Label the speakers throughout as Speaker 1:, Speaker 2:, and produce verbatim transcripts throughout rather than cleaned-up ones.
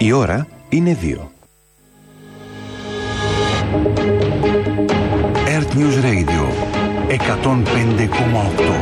Speaker 1: Η ώρα είναι δύο. Earth News Radio εκατόν πέντε κόμμα οκτώ.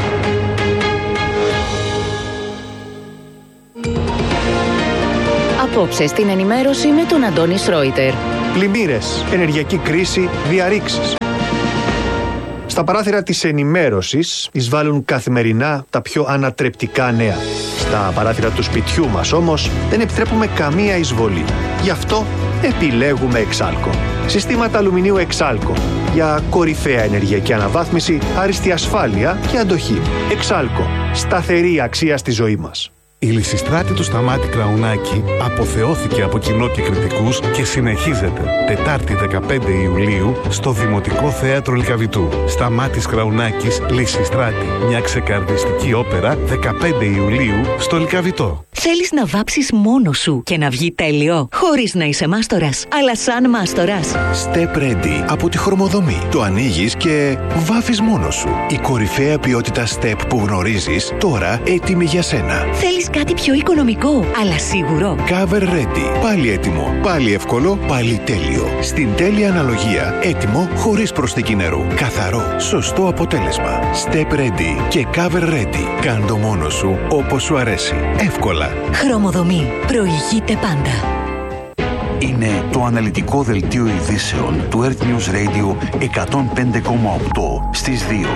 Speaker 2: Απόψε στην ενημέρωση με τον Αντώνη Σρόιτερ.
Speaker 3: Πλημμύρες, ενεργειακή κρίση, διαρρήξεις. Στα παράθυρα της ενημέρωσης εισβάλλουν καθημερινά τα πιο ανατρεπτικά νέα. Στα παράθυρα του σπιτιού μας όμως δεν επιτρέπουμε καμία εισβολή. Γι' αυτό επιλέγουμε Εξάλκο. Συστήματα αλουμινίου Εξάλκο για κορυφαία ενεργειακή αναβάθμιση, άριστη ασφάλεια και αντοχή. Εξάλκο. Σταθερή αξία στη ζωή μας.
Speaker 4: Η Λυσιστράτη του Σταμάτη Κραουνάκη αποθεώθηκε από κοινό και κριτικούς και συνεχίζεται Τετάρτη δεκαπέντε Ιουλίου στο Δημοτικό Θέατρο Λυκαβητού. Σταμάτης Κραουνάκης, Λυσιστράτη, μια ξεκαρδιστική όπερα, δεκαπέντε Ιουλίου στο Λυκαβητό.
Speaker 5: Θέλεις να βάψεις μόνος σου και να βγει τέλειο, χωρίς να είσαι μάστορας, αλλά σαν μάστορας.
Speaker 1: Step Ready από τη Χρωμοδομή. Το ανοίγεις και βάφεις μόνος σου. Η κορυφαία ποιότητα Step που γνωρίζεις, τώρα έτοιμη για σένα.
Speaker 5: Θέλεις κάτι πιο οικονομικό, αλλά σίγουρο.
Speaker 1: Cover Ready. Πάλι έτοιμο, πάλι εύκολο, πάλι τέλειο. Στην τέλεια αναλογία, έτοιμο χωρίς προσθήκη νερού. Καθαρό, σωστό αποτέλεσμα. Step Ready και Cover Ready. Κάν το μόνος σου όπως σου αρέσει. Εύκολα.
Speaker 5: Χρωμοδομή. Προηγείται πάντα.
Speaker 1: Είναι το αναλυτικό δελτίο ειδήσεων του Earth News Radio εκατόν πέντε κόμμα οκτώ στις δύο.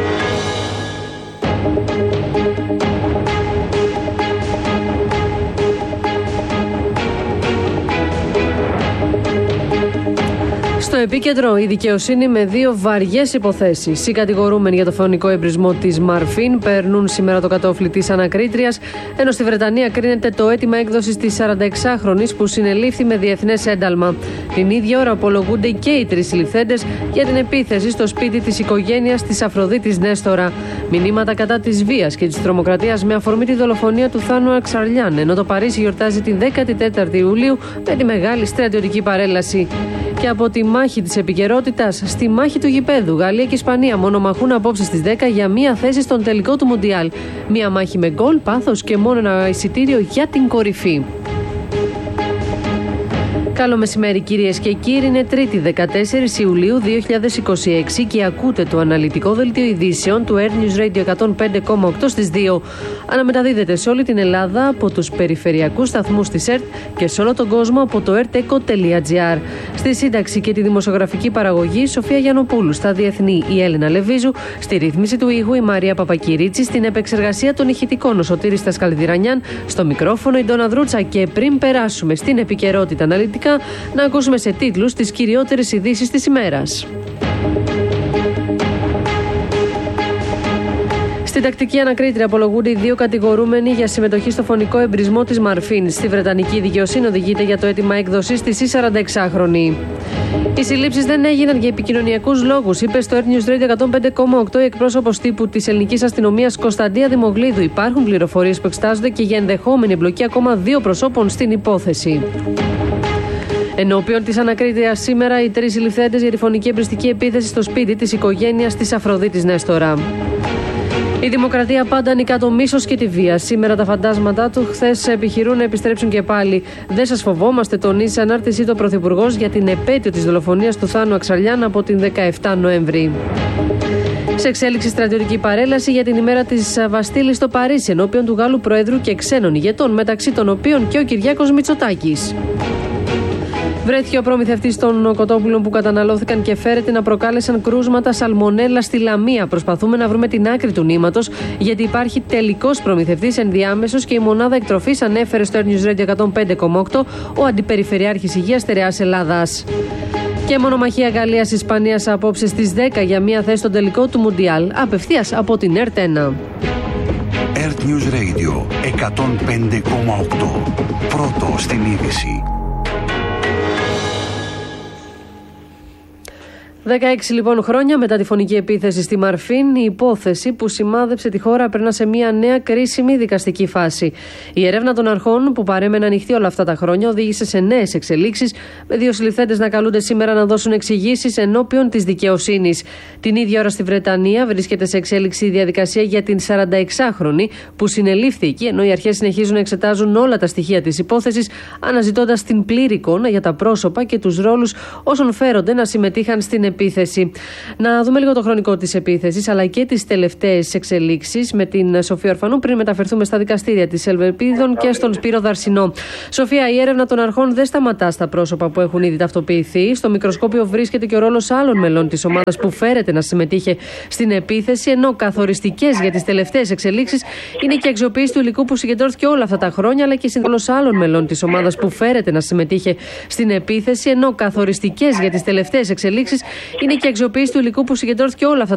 Speaker 6: Στο επίκεντρο, η δικαιοσύνη με δύο βαριές υποθέσεις. Οι κατηγορούμενοι για το φωνικό εμπρισμό της Μαρφίν παίρνουν σήμερα το κατόφλι της ανακρίτριας, ενώ στη Βρετανία κρίνεται το αίτημα έκδοσης της σαρανταεξάχρονης που συνελήφθη με διεθνές ένταλμα. Την ίδια ώρα απολογούνται και οι τρεις συλληφθέντες για την επίθεση στο σπίτι της οικογένειας της Αφροδίτης Νέστορα. Μηνύματα κατά της βίας και της τρομοκρατίας με αφορμή τη δολοφονία του Θάνου Αξαρλιάν, ενώ το Παρίσι γιορτάζει την δέκατη τέταρτη Ιουλίου με τη μεγάλη στρατιωτική παρέλαση. Και από τη μάχη της επικαιρότητας στη μάχη του γηπέδου, Γαλλία και Ισπανία μονομαχούν απόψε στις δέκα για μία θέση στον τελικό του Μουντιάλ. Μία μάχη με γκολ, πάθος και μόνο ένα εισιτήριο για την κορυφή. Καλό μεσημέρι κυρίες και κύριοι, είναι Τρίτη δεκατέσσερις Ιουλίου δύο χιλιάδες είκοσι έξι και ακούτε το αναλυτικό δελτίο ειδήσεων του Earth News Radio εκατόν πέντε κόμμα οκτώ στις δύο. Αναμεταδίδεται σε όλη την Ελλάδα από τους περιφερειακούς σταθμούς της ΕΡΤ και σε όλο τον κόσμο από το ερτεκο τελεία τζι άρ. Στη σύνταξη και τη δημοσιογραφική παραγωγή Σοφία Γιαννοπούλου, στα διεθνή η Έλενα Λεβίζου, στη ρύθμιση του ήχου η Μαρία Παπακυρίτσι, στην επεξεργασία των ηχητικών ο Σωτήρης Τασκαλδηρανιάν, στο μικρόφωνο η Ντόνα Δρούτσα. Και πριν περάσουμε στην επικαιρότητα αναλυτικά, να ακούσουμε σε τίτλους τις κυριότερες ειδήσεις της ημέρας. Στην τακτική ανακρίτρια απολογούνται οι δύο κατηγορούμενοι για συμμετοχή στο φωνικό εμπρισμό της Μαρφίν. Στη Βρετανική δικαιοσύνη οδηγείται για το αίτημα έκδοσης της η σαρανταεξάχρονη. Οι συλλήψεις δεν έγιναν για επικοινωνιακούς λόγους, είπε στο Earth News Radio εκατόν πέντε κόμμα οκτώ η εκπρόσωπος τύπου της ελληνικής αστυνομίας Κωνσταντία Δημογλίδου. Υπάρχουν πληροφορίες που εξετάζονται και για ενδεχόμενη εμπλοκή ακόμα δύο προσώπων στην υπόθεση. Ενώπιον της ανακρίτριας σήμερα, οι τρεις συλληφθέντες για τη φωνική εμπριστική επίθεση στο σπίτι της οικογένειας της Αφροδίτης Νέστορα. Η Δημοκρατία πάντα νικά το μίσος και τη βία. Σήμερα τα φαντάσματά του χθες επιχειρούν να επιστρέψουν και πάλι. Δεν σας φοβόμαστε, τονίζει σε ανάρτησή του ο Πρωθυπουργός για την επέτειο της δολοφονίας του Θάνου Αξαρλιάν από την δεκαεφτά Νοέμβρη. Σε εξέλιξη στρατιωτική παρέλαση για την ημέρα της Βαστίλης στο Παρίσι, ενώπιον του Γάλλου Προέδρου και ξένων ηγετών, μεταξύ των οποίων και ο Κυριάκος Μητσοτάκης. Βρέθηκε ο προμηθευτής των κοτόπουλων που καταναλώθηκαν και φέρεται να προκάλεσαν κρούσματα σαλμονέλα στη Λαμία. Προσπαθούμε να βρούμε την άκρη του νήματος, γιατί υπάρχει τελικός προμηθευτής ενδιάμεσος και η μονάδα εκτροφής, ανέφερε στο Earth News Radio εκατόν πέντε κόμμα οκτώ ο Αντιπεριφερειάρχης Υγείας Στερεάς Ελλάδας. Και μονομαχία Γαλλίας-Ισπανίας απόψε στις δέκα για μια θέση στον τελικό του Μουντιάλ, απευθείας από την ΕΡΤ ένα.
Speaker 1: Earth News Radio εκατόν πέντε κόμμα οκτώ. Πρώτο στην είδηση.
Speaker 6: δεκαέξι λοιπόν χρόνια μετά τη φωνική επίθεση στη Μαρφίν, η υπόθεση που σημάδεψε τη χώρα περνά σε μια νέα κρίσιμη δικαστική φάση. Η έρευνα των αρχών, που παρέμενε ανοιχτή όλα αυτά τα χρόνια, οδήγησε σε νέες εξελίξεις, με δύο συλληφθέντες να καλούνται σήμερα να δώσουν εξηγήσεις ενώπιον της δικαιοσύνης. Την ίδια ώρα στη Βρετανία βρίσκεται σε εξέλιξη η διαδικασία για την σαρανταεξάχρονη που συνελήφθη εκεί, ενώ οι αρχές συνεχίζουν να εξετάζουν όλα τα στοιχεία της υπόθεσης, αναζητώντας την πλήρη εικόνα για τα πρόσωπα και τους ρόλους όσων φέρονται να συμμετείχαν στην επίθεση. Να δούμε λίγο το χρονικό της επίθεσης, αλλά και τις τελευταίες εξελίξεις με την Σοφία Ορφανού, πριν μεταφερθούμε στα δικαστήρια της Ελβεπίδων και στον Σπύρο Δαρσινό. Σοφία, η έρευνα των αρχών δεν σταματά στα πρόσωπα που έχουν ήδη ταυτοποιηθεί. Στο μικροσκόπιο βρίσκεται και ο ρόλος άλλων μελών της ομάδας που φέρεται να συμμετείχε στην επίθεση, ενώ καθοριστικές για τις τελευταίες εξελίξεις είναι και η αξιοποίηση του υλικού που συγκεντρώθηκε όλα αυτά τα χρόνια, αλλά και η συνδρόμος άλλων μελών της ομάδας που φέρεται να συμμετείχε στην επίθεση, ενώ καθοριστικές για τις τελευταίες εξελίξεις είναι και η αξιοποίηση του υλικού που συγκεντρώθηκε όλα αυτά